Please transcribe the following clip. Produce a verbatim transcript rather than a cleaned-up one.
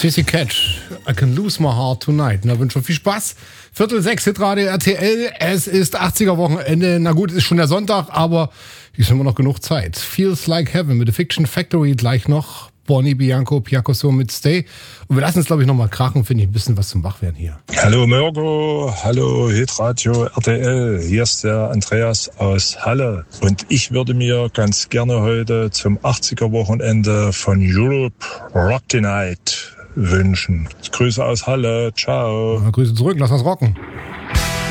Sissy Catch, I can lose my heart tonight. Na, wünsche viel Spaß. Viertel sechs, Hitradio R T L. Es ist achtziger-Wochenende. Na gut, es ist schon der Sonntag, aber hier ist immer noch genug Zeit. Feels Like Heaven mit The Fiction Factory gleich noch. Bonnie Bianco, Piacoso mit Stay. Und wir lassen es, glaube ich, nochmal krachen, finde ich, ein bisschen was zum Wachwerden hier. Hallo Mirko, hallo Hitradio R T L. Hier ist der Andreas aus Halle. Und ich würde mir ganz gerne heute zum achtziger-Wochenende von Europe Rock the Night wünschen. Grüße aus Halle, ciao. Ja, Grüße zurück, lass uns rocken.